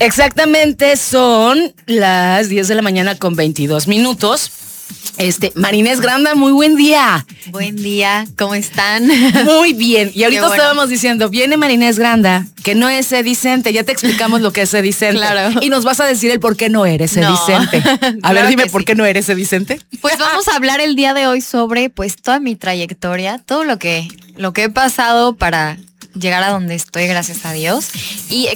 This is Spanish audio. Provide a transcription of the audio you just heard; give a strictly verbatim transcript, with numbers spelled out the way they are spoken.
Exactamente, son las diez de la mañana con veintidós minutos. Este, Marinés Granda, muy buen día. Buen día, ¿cómo están? Muy bien. Y ahorita bueno. estábamos diciendo, viene Marinés Granda, que no es sedicente. Ya te explicamos lo que es sedicente. Claro. Y nos vas a decir el por qué no eres sedicente. No. A Claro ver, dime que por sí. qué no eres sedicente. Pues vamos a hablar el día de hoy sobre pues toda mi trayectoria, todo lo que, lo que he pasado para llegar a donde estoy, gracias a Dios. Y